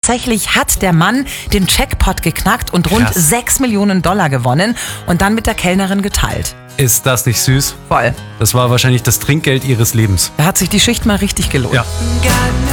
tatsächlich hat der Mann den Jackpot geknackt und rund 6 Millionen Dollar gewonnen und dann mit der Kellnerin geteilt. Ist das nicht süß? Voll. Das war wahrscheinlich das Trinkgeld ihres Lebens. Da hat sich die Schicht mal richtig gelohnt. Ja.